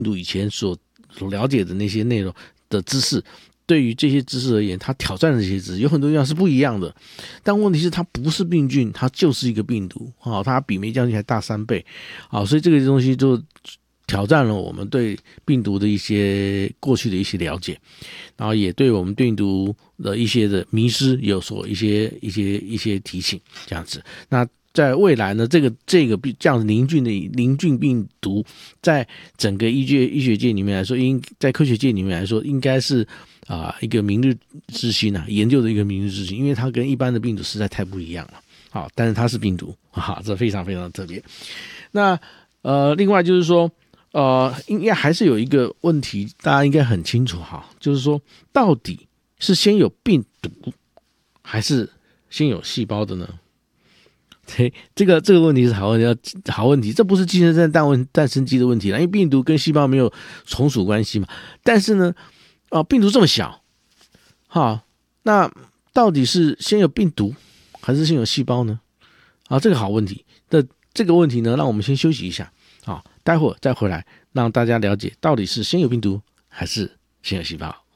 毒以前所了解的那些内容的知识，对于这些知识而言，它挑战的这些知识有很多地方是不一样的。但问题是它不是病菌，它就是一个病毒，它比梅将军还大3倍，所以这个东西就挑战了我们对病毒的一些过去的一些了解，然后也对我们病毒的一些的迷失有所一些提醒，这样子。那在未来呢，这样的淋菌病毒，在整个医学界里面来说，在科学界里面来说，应该是一个明日之星研究的一个明日之星，因为它跟一般的病毒实在太不一样了。好，但是它是病毒这非常非常特别。那另外就是说，应该还是有一个问题，大家应该很清楚就是说，到底是先有病毒还是先有细胞的呢？这个问题是好问题，这不是鸡生蛋蛋生鸡的问题了，因为病毒跟细胞没有从属关系嘛。但是呢，病毒这么小，那到底是先有病毒还是先有细胞呢？这个好问题。这个问题呢，让我们先休息一下，待会儿再回来让大家了解到底是先有病毒还是先有细胞。